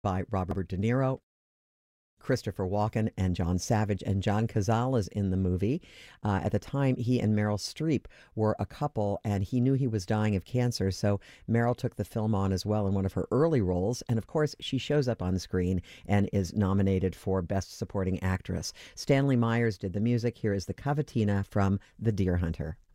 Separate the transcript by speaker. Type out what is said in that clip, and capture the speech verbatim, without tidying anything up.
Speaker 1: by Robert De Niro, Christopher Walken, and John Savage, and John Cazale is in the movie. Uh, at the time, he and Meryl Streep were a couple, and he knew he was dying of cancer, so Meryl took the film on as well in one of her early roles, and of course, she shows up on screen and is nominated for Best Supporting Actress. Stanley Myers did the music. Here is the Cavatina from The Deer Hunter.